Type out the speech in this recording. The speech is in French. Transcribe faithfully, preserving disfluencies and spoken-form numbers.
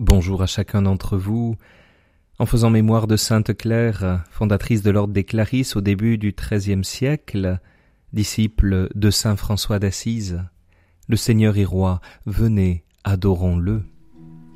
Bonjour à chacun d'entre vous. En faisant mémoire de Sainte Claire, fondatrice de l'ordre des Clarisses au début du treizième siècle, disciple de saint François d'Assise, le Seigneur est roi, venez, adorons-le.